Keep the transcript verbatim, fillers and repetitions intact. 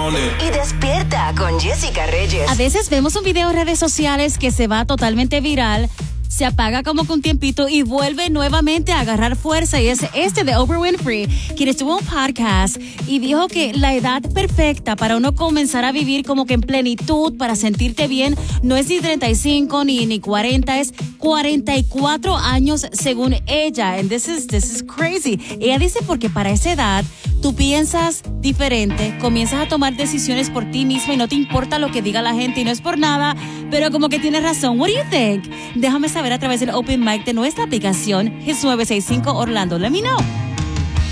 on it. Y despierta con Jessica Reyes. A veces vemos un video en redes sociales que se va totalmente viral, se apaga como con un tiempito y vuelve nuevamente a agarrar fuerza, y es este de Oprah Winfrey, quien estuvo en un podcast y dijo que la edad perfecta para uno comenzar a vivir como que en plenitud, para sentirte bien, no es ni treinta y cinco ni, ni cuarenta, es cuarenta y cuatro años según ella. And this is, this is crazy. Ella dice porque para esa edad tú piensas diferente, comienzas a tomar decisiones por ti misma y no te importa lo que diga la gente, y no es por nada, pero como que tienes razón. What do you think? Déjame saber a través del Open Mic de nuestra aplicación Hits nueve seis cinco Orlando. Let me know.